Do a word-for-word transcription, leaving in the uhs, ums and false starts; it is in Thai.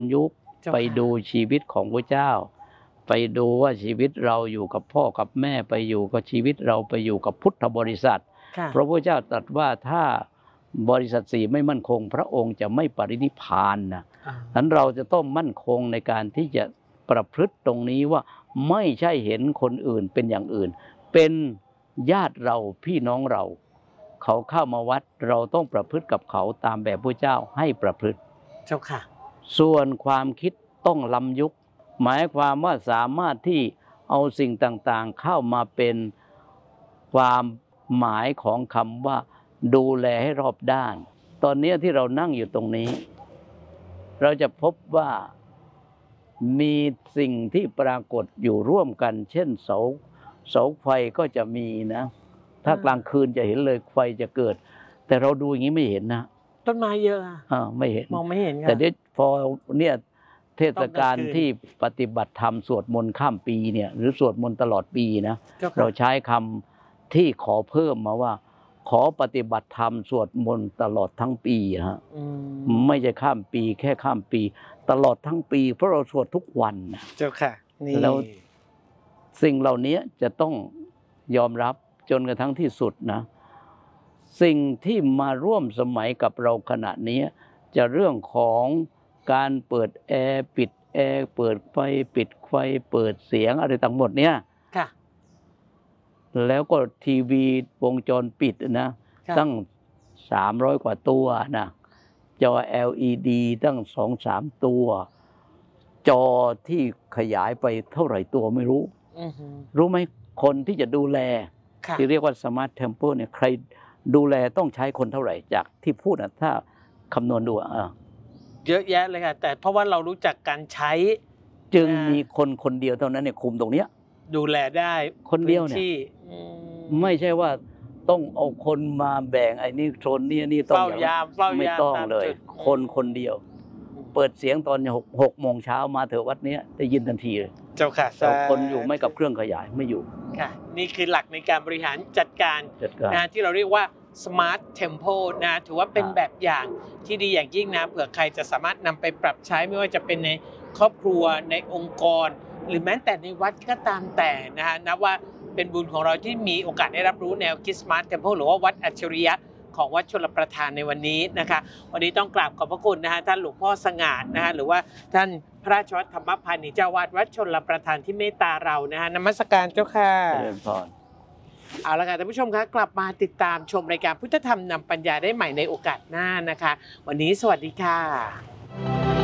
ยุคไปดูชีวิตของพระเจ้าไปดูว่าชีวิตเราอยู่กับพ่อกับแม่ไปอยู่กับชีวิตเราไปอยู่กับพุทธบริษัทเพราะพระเจ้าตรัสว่าถ้าบริษัทสี่ไม่มั่นคงพระองค์จะไม่ปรินิพพานนะนั้นเราจะต้องมั่นคงในการที่จะประพฤติตรงนี้ว่าไม่ใช่เห็นคนอื่นเป็นอย่างอื่นเป็นญาติเราพี่น้องเราเขาเข้ามาวัดเราต้องประพฤติกับเขาตามแบบพระเจ้าให้ประพฤติเจ้าค่ะส่วนความคิดต้องล้ำยุคหมายความว่าสามารถที่เอาสิ่งต่างๆเข้ามาเป็นความหมายของคำว่าดูแลให้รอบด้านตอนนี้ที่เรานั่งอยู่ตรงนี้เราจะพบว่ามีสิ่งที่ปรากฏอยู่ร่วมกันเช่นเสาเสาไฟก็จะมีนะถ้ากลางคืนจะเห็นเลยไฟจะเกิดแต่เราดูอย่างนี้ไม่เห็นนะต้นไม้เยอะอ่าไม่เห็นมองไม่เห็นแต่เดี๋ยวพอเนี่ยเทศกาลที่ปฏิบัติธรรมสวดมนต์ข้ามปีเนี่ยหรือสวดมนต์ตลอดปีนะเราใช้คำที่ขอเพิ่มมาว่าขอปฏิบัติธรรมสวดมนต์ตลอดทั้งปีฮะไม่ใช่ข้ามปีแค่ข้ามปีตลอดทั้งปีเพราะเราสวดทุกวันนะเจ้าค่ะนี่แล้วสิ่งเหล่านี้จะต้องยอมรับจนกระทั่งที่สุดนะสิ่งที่มาร่วมสมัยกับเราขณะนี้จะเรื่องของการเปิดแอร์ปิดแอร์เปิดไฟปิดไฟเปิดเสียงอะไรต่างหมดเนี่ยค่ะแล้วก็ทีวีวงจรปิดนะตั้งสามร้อยกว่าตัวนะจอ แอล อี ดี ตั้ง สองสาม ตัวจอที่ขยายไปเท่าไหร่ตัวไม่รู้รู้ไหมคนที่จะดูแลที่เรียกว่าสมาร์ทเทมเพลเนี่ยใครดูแลต้องใช้คนเท่าไหร่จากที่พูดนะถ้าคำนวณดูอ่ะเยอะแยะเลยค่ะแต่เพราะว่าเรารู้จักการใช้จึงมีคนคนเดียวเท่านั้นเนี่ยคุมตรงเนี้ยดูแลได้คนเดียวเนี่ยไม่ใช่ว่าต้องเอาคนมาแบ่งไอ้นี่โซนนี้นี่ต้องอย่างไม่ต้องเลยคนคนเดียวเปิดเสียงตอนหกหกโมงเช้ามาเถอะวัดนี้ได้ยินทันทีเลยเจ้าค่ะแต่คนอยู่ไม่กับเครื่องขยายไม่อยู่ค่ะนี่คือหลักในการบริหารจัดการนะที่เราเรียกว่า Smart Temple นะถือว่าเป็นแบบอย่างที่ดีอย่างยิ่งนะเผื่อใครจะสามารถนำไปปรับใช้ไม่ว่าจะเป็นในครอบครัวในองค์กรหรือแม้แต่ในวัดก็ตามแต่นะฮะนับว่าเป็นบุญของเราที่มีโอกาสได้รับรู้แนวคิด Smart Temple หรือว่าวัดอัจฉริยะของวัดชลประทานในวันนี้นะคะวันนี้ต้องกราบขอบพระคุณนะฮะท่านหลวงพ่อสง่านะฮะหรือว่าท่านพระราชวัฒธรรมพานิชย์เจ้าวาดวัดชลประทานที่เมตตาเรานะฮะนมัสการเจ้าค่ะเจริญพรเอาละค่ะท่านผู้ชมคะกลับมาติดตามชมรายการพุทธธรรมนำปัญญาได้ใหม่ในโอกาสหน้านะคะวันนี้สวัสดีค่ะ